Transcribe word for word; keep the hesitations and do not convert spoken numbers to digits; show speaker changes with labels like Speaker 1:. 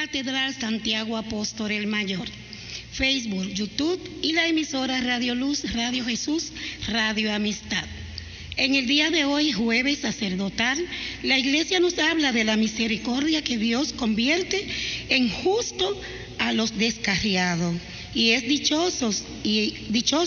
Speaker 1: Catedral Santiago Apóstol el Mayor. Facebook, YouTube y la emisora Radio Luz, Radio Jesús, Radio Amistad. En el día de hoy, jueves sacerdotal, la Iglesia nos habla de la misericordia que Dios convierte en justo a los descarriados. Y es dichosos y dichosos